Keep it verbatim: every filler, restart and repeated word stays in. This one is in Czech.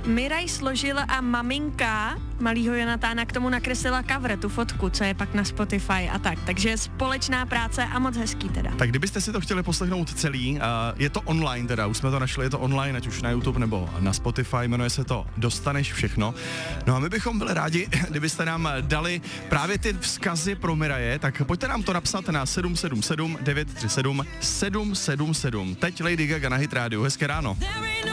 Miraj složil a maminka malýho Jonatána k tomu nakreslila cover, tu fotku, co je pak na Spotify a tak. Takže společná práce a moc hezký teda. Tak kdybyste si to chtěli poslechnout celý, uh, je to online teda, už jsme to našli, je to online, ať už na YouTube nebo na Spotify, jmenuje se to Dostaneš všechno. No a my bychom byli rádi, kdybyste nám dali právě ty vzkazy pro Miraje, tak pojďte nám to napsat na sedm sedm sedm devět tři sedm sedm sedm sedm. Teď Lady Gaga na Hit Radio. Hezké ráno.